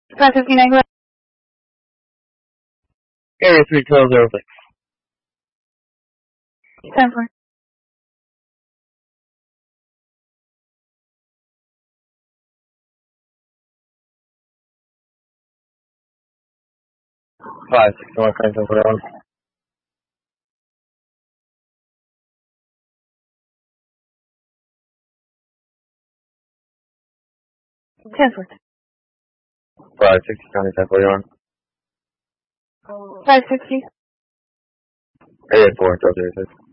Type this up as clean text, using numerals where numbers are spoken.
559, Area 31206. 10-4. Five, 61, Franklin, Rhode Island. 10-4. 560, County 1041. 560. Area 4, 1206.